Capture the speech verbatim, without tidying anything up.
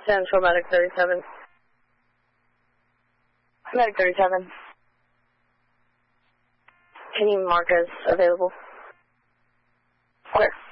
Central Medic thirty-seven. Medic thirty-seven. Can you mark as available? Where?